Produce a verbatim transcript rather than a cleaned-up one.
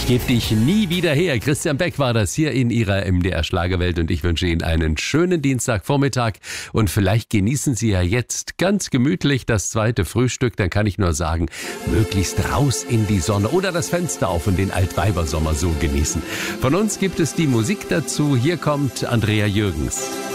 Gib dich nie wieder her. Christian Beck war das hier in Ihrer M D R Schlagerwelt und ich wünsche Ihnen einen schönen Dienstagvormittag und vielleicht genießen Sie ja jetzt ganz gemütlich das zweite Frühstück. Dann kann ich nur sagen, möglichst raus in die Sonne oder das Fenster auf und den Altweibersommer so genießen. Von uns gibt es die Musik dazu. Hier kommt Andrea Jürgens.